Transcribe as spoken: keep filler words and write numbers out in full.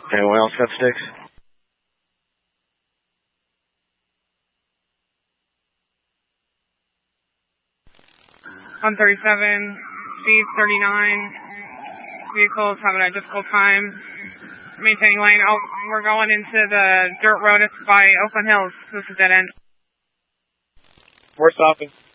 Anyone else got sticks? one thirty-seven, speed thirty-nine, vehicles having a difficult time maintaining lane. Oh, we're going into the dirt road by Oakland Hills. This is dead end. We're stopping.